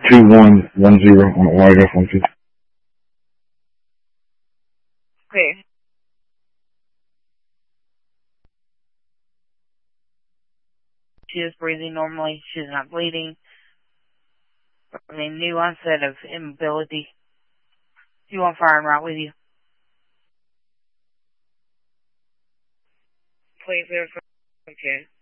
2110 on YF12. Okay. She is breathing normally. She's not bleeding. New onset of immobility. You want fire and route with you? Please, okay.